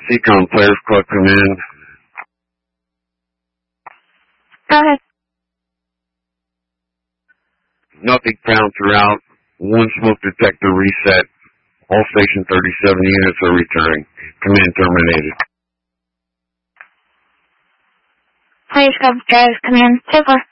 Econ Players Club, come in. Go ahead. Nothing found throughout. One smoke detector reset. All station 37 units are returning. Command terminated. Please go drive command. 2-4.